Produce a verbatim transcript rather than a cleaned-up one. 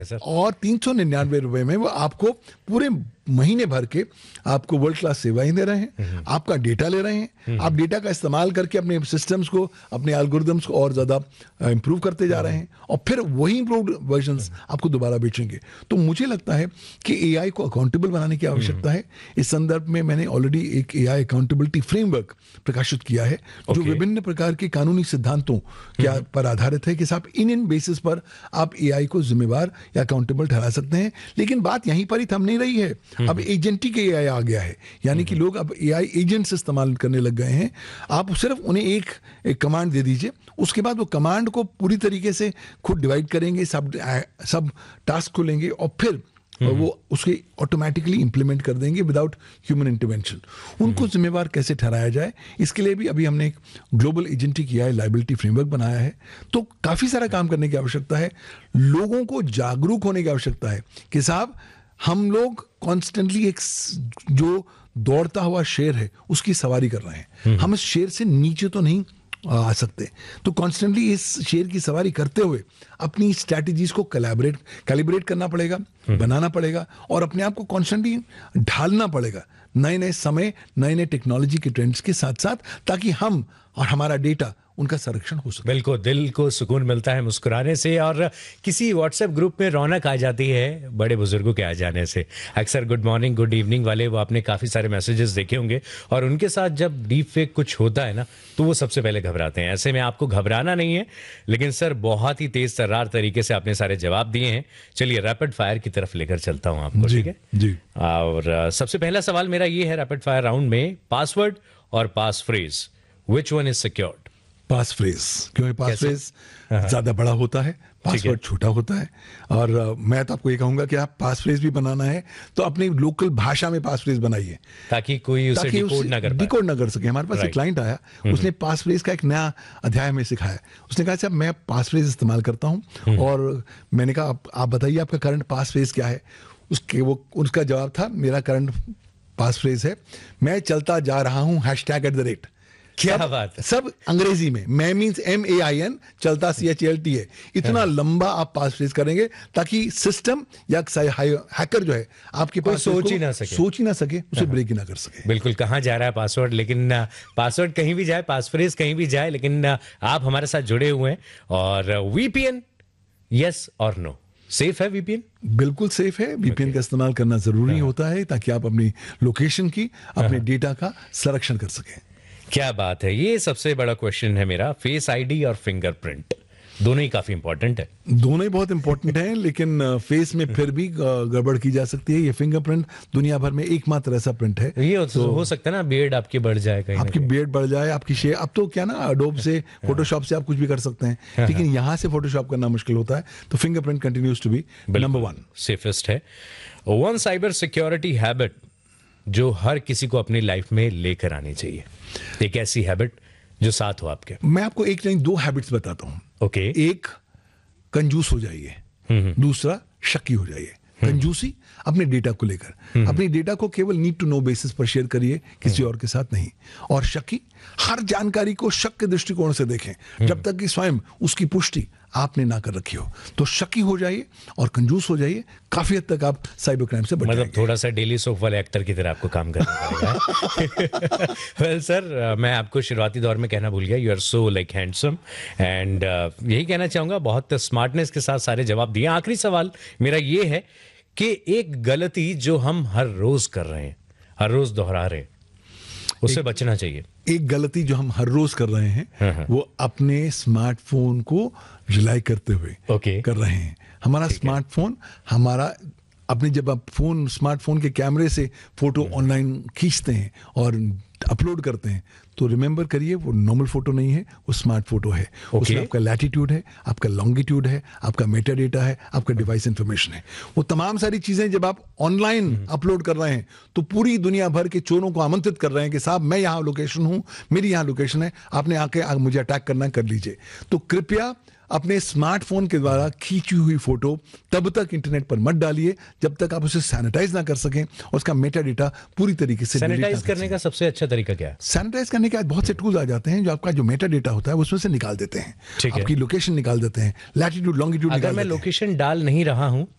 Sir और तीन सौ निन्यानवे रुपए में वो आपको पूरे महीने भर के आपको वर्ल्ड क्लास सेवाएं दे रहे हैं, आपका डेटा ले रहे हैं, आप डेटा का इस्तेमाल करके अपने सिस्टम्स को, अपने एल्गोरिदम्स को और ज्यादा इंप्रूव करते जा रहे हैं और फिर वही इंप्रूव्ड वर्जन्स आपको दोबारा बेचेंगे। तो मुझे लगता है कि एआई को अकाउंटेबल बनाने की आवश्यकता है। इस संदर्भ में मैंने ऑलरेडी एक एआई अकाउंटेबिलिटी फ्रेमवर्क प्रकाशित किया है जो Okay. विभिन्न प्रकार के कानूनी सिद्धांतों क्या पर आधारित है कि साहब इन इन बेसिस पर आप एआई को जिम्मेवार या अकाउंटेबल ठहरा सकते हैं। लेकिन बात यहीं पर ही थम नहीं रही है, अब एजेंटिक एआई आ गया है, यानी कि लोग अब एआई एजेंट्स इस्तेमाल करने लग गए हैं। आप सिर्फ उन्हें एक, एक कमांड दे दीजिए, उसके बाद वो कमांड को पूरी तरीके से खुद डिवाइड करेंगे, सब सब टास्क को लेंगे और फिर और वो उसके ऑटोमेटिकली इंप्लीमेंट कर देंगे विदाउट ह्यूमन इंटरवेंशन। उनको जिम्मेवार कैसे ठहराया जाए, इसके लिए भी अभी हमने एक global agentic AI liability framework बनाया है। तो काफी सारा काम करने की आवश्यकता है, लोगों को जागरूक होने की आवश्यकता है कि साहब हम लोग कॉन्स्टेंटली एक जो दौड़ता हुआ शेर है उसकी सवारी कर रहे हैं, हम इस शेर से नीचे तो नहीं आ सकते। तो कॉन्स्टेंटली इस शेर की सवारी करते हुए अपनी स्ट्रैटेजीज को कैलिब्रेट कैलिब्रेट करना पड़ेगा, बनाना पड़ेगा और अपने आप को कॉन्स्टेंटली ढालना पड़ेगा नए नए समय, नए नए टेक्नोलॉजी के ट्रेंड्स के साथ साथ, ताकि हम और हमारा डेटा उनका संरक्षण हो सके। बिल्कुल, दिल को सुकून मिलता है मुस्कुराने से और किसी व्हाट्सएप ग्रुप में रौनक आ जाती है बड़े बुजुर्गों के आ जाने से। अक्सर गुड मॉर्निंग गुड इवनिंग वाले वो आपने काफी सारे मैसेजेस देखे होंगे और उनके साथ जब डीप फेक कुछ होता है ना तो वो सबसे पहले घबराते हैं। ऐसे में आपको घबराना नहीं है, लेकिन सर बहुत ही तेज तर्रार तरीके से आपने सारे जवाब दिए हैं। चलिए रैपिड फायर की तरफ लेकर चलता हूं आपको, ठीक है जी। और सबसे पहला सवाल मेरा ये है रैपिड फायर राउंड में, पासवर्ड और पास phrase, which one is secured? Pass phrase, क्योंकि पास फ्रेज ज्यादा बड़ा होता है, पासवर्ड छोटा होता है। और uh, मैं तो आपको ये कहूंगा कि आप पास फ्रेज भी बनाना है तो अपनी लोकल भाषा में पास फ्रेज बनाइए ताकि कोई उसे डिकोड ना कर पाए। डिकोड ना कर सके। हमारे पास एक क्लाइंट आया, उसने पास फ्रेज का एक नया अध्याय हमें सिखाया। उसने कहा साहब मैं पास फ्रेज इस्तेमाल करता हूँ और मैंने कहा आप, आप बताइए आपका करंट पास फ्रेज क्या है। उसके वो उसका जवाब था मेरा करंट पास फ्रेज है मैं चलता जा रहा हूँ hash tag at the rate. क्या बात है। सब अंग्रेजी में, मैं means M A I N, चलता सी एच एल टी है। इतना लंबा आप पास फ्रेज करेंगे ताकि सिस्टम या हैकर जो है आपके पास सोच ही ना सके सोच ही ना सके उसे ब्रेक ही ना कर सके। बिल्कुल, कहाँ जा रहा है पासवर्ड, लेकिन पासवर्ड कहीं भी जाए, पास फ्रेज कहीं भी जाए, लेकिन आप हमारे साथ जुड़े हुए हैं। और वीपीएन, यस और नो, सेफ है वीपीएन? बिल्कुल सेफ है। VPN okay. का इस्तेमाल करना जरूरी होता है ताकि आप अपनी लोकेशन की, अपने डेटा का संरक्षण कर सकें। क्या बात है। ये सबसे बड़ा क्वेश्चन है मेरा, फेस आईडी और फिंगरप्रिंट दोनों ही काफी इंपॉर्टेंट है। दोनों ही बहुत इंपॉर्टेंट हैं, लेकिन फेस में फिर भी गड़बड़ की जा सकती है। ये फिंगरप्रिंट दुनिया भर में एकमात्र ऐसा प्रिंट है। ये तो हो सकता है ना बियर्ड आपकी बढ़ जाए, कहीं आपकी बियर्ड बढ़ जाए, आपकी शेप। अब तो क्या ना अडोब से, फोटोशॉप से आप कुछ भी कर सकते हैं, लेकिन यहाँ से फोटोशॉप करना मुश्किल होता है। तो fingerprint continues to be number one, safest है। वन साइबर सिक्योरिटी हैबिट जो हर किसी को अपनी लाइफ में लेकर आनी चाहिए, एक ऐसी हैबिट जो साथ हो आपके। मैं आपको एक नहीं दो हैबिट्स बताता हूं। Okay okay. एक, कंजूस हो जाइए। दूसरा, शक्की हो जाइए। कंजूसी अपने डेटा को लेकर, अपनी डेटा को केवल नीड टू नो बेसिस पर शेयर करिए, किसी और के साथ नहीं। और शक्की, हर जानकारी को शक के दृष्टिकोण से देखें जब तक कि स्वयं उसकी पुष्टि आपने ना कर रखी हो। तो शक्की हो जाइए और कंजूस हो जाइए, काफी हद तक आप साइबर क्राइम से बच जाएंगे। मतलब थोड़ा सा डेली सोप वाले एक्टर की तरह आपको काम करना पड़ेगा। वेल सर, मैं आपको शुरुआती दौर में कहना भूल गया, you are so like handsome and यही कहना चाहूंगा, बहुत स्मार्टनेस के साथ सारे जवाब दिए। आखिरी सवाल मेरा ये है कि एक गलती जो हम हर रोज कर रहे हैं, हर रोज दोहरा रहे हैं, उससे बचना चाहिए। एक गलती जो हम हर रोज कर रहे हैं, हाँ हाँ। वो अपने स्मार्टफोन को रिलाई करते हुए okay. कर रहे हैं। हमारा स्मार्टफोन, हमारा अपने जब आप फोन स्मार्टफोन के कैमरे से फोटो ऑनलाइन खींचते हैं और अपलोड करते हैं, तो रिमेंबर करिए वो नॉर्मल फोटो नहीं है, वो स्मार्ट फोटो है। okay. उसमें आपका लैटिट्यूड है, आपका लॉन्गिट्यूड है, आपका मेटा डेटा है, आपका डिवाइस इंफॉर्मेशन है। वो तमाम सारी चीजें जब आप ऑनलाइन अपलोड कर रहे हैं तो पूरी दुनिया भर के चोरों को आमंत्रित कर रहे हैं कि साहब मैं यहाँ लोकेशन हूँ, मेरी यहाँ लोकेशन है, आपने आके आ, मुझे अटैक करना कर लीजिए। तो कृपया अपने स्मार्टफोन के द्वारा खींची हुई फोटो तब तक इंटरनेट पर मत डालिए जब तक आप उसे सैनिटाइज ना कर सकें, उसका मेटा डेटा पूरी तरीके से सैनिटाइज करने का सबसे अच्छा तरीका क्या है? सैनिटाइज करने के बाद बहुत से टूल्स आ जाते हैं जो आपका जो मेटा डेटा होता है उसमें से निकाल देते हैं, ठीक है। आपकी लोकेशन निकाल देते हैं, लैटिट्यूड लॉन्गिट्यूड अगर निकाल मैं देते हैं। लोकेशन डाल नहीं रहा हूं